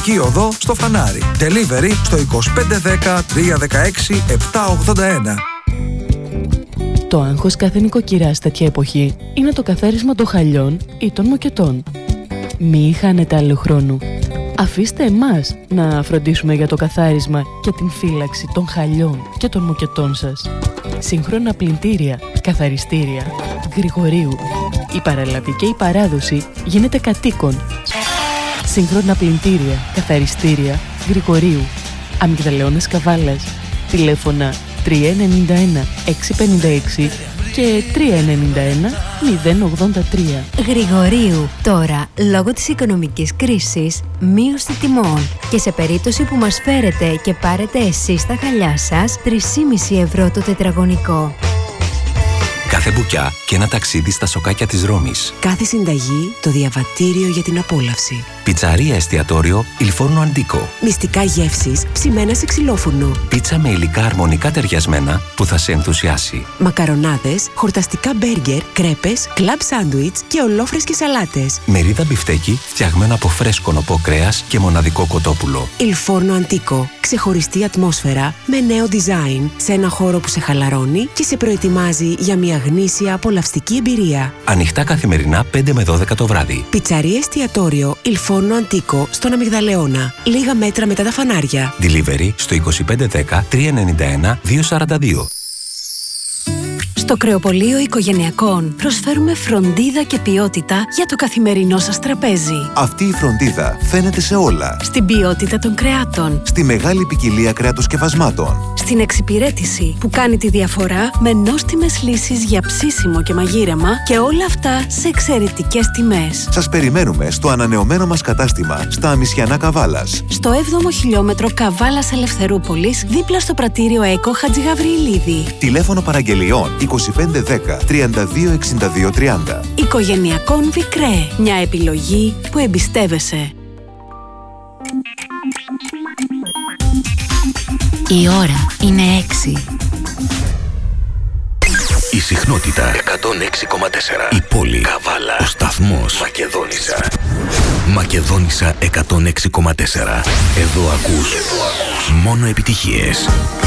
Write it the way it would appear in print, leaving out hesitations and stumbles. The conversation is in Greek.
Αττική Οδό στο Φανάρι. Delivery στο 2510 316 781. Το άγχος κάθε νοικοκυράς τέτοια εποχή είναι το καθάρισμα των χαλιών ή των μοκετών. Μη χάνετε άλλο χρόνο. Αφήστε εμάς να φροντίσουμε για το καθάρισμα και την φύλαξη των χαλιών και των μοκετών σας. Σύγχρονα πλυντήρια, καθαριστήρια, Γρηγορίου. Η παραλαβή και η παράδοση γίνεται κατοίκον. Σύγχρονα πλυντήρια, καθαριστήρια, Γρηγορίου. Αμυγδαλεώνας Καβάλας. Τηλέφωνα 391 656 και 391 083. Γρηγορίου. Τώρα, λόγω της οικονομικής κρίσης, μείωση τιμών. Και σε περίπτωση που μας φέρετε και πάρετε εσείς τα χαλιά σας, 3,5 ευρώ το τετραγωνικό. Κάθε μπουκιά και ένα ταξίδι στα σοκάκια της Ρώμης. Κάθε συνταγή το διαβατήριο για την απόλαυση. Πιτσαρία εστιατόριο Il Forno Antico. Μυστικά γεύσεις ψημένα σε ξυλόφουρνο. Πίτσα με υλικά αρμονικά ταιριασμένα που θα σε ενθουσιάσει. Μακαρονάδες, χορταστικά μπέργκερ, κρέπες, κλαμπ σάντουιτς και ολόφρεσκες σαλάτες. Μερίδα μπιφτέκι φτιαγμένο από φρέσκο νοπό κρέας και μοναδικό κοτόπουλο. Il Forno Antico. Ξεχωριστή ατμόσφαιρα με νέο design σε ένα χώρο που σε χαλαρώνει και σε προετοιμάζει για μια γνήσια απολαυστική εμπειρία. Ανοιχτά καθημερινά 5 με 12 το βράδυ. Πιτσαρία εστιατόριο Il Forno Antico στον Αμυγδαλεώνα. Λίγα μέτρα μετά τα φανάρια. Delivery στο 2510 391 242. Στο Κρεοπωλείο Οικογενειακών προσφέρουμε φροντίδα και ποιότητα για το καθημερινό σας τραπέζι. Αυτή η φροντίδα φαίνεται σε όλα. Στην ποιότητα των κρεάτων. Στη μεγάλη ποικιλία κρεατοσκευασμάτων. Στην εξυπηρέτηση που κάνει τη διαφορά με νόστιμες λύσεις για ψήσιμο και μαγείρεμα και όλα αυτά σε εξαιρετικές τιμές. Σας περιμένουμε στο ανανεωμένο μας κατάστημα στα Αμισιανά Καβάλας. Στο 7ο χιλιόμετρο Καβάλας Ελευθερούπολης, δίπλα στο πρατήριο ΕΚΟ Χατζηγαβριηλίδη. Τηλέφωνο παραγγελιών 2510 32 62 30. Οικογενειακών Βικρέ. Μια επιλογή που εμπιστεύεσαι. Η ώρα είναι 6. Η συχνότητα 106,4. Η πόλη Καβάλα. Ο σταθμός Μακεδόνισσα. Μακεδόνισσα 106,4. Εδώ ακούς μόνο επιτυχίες.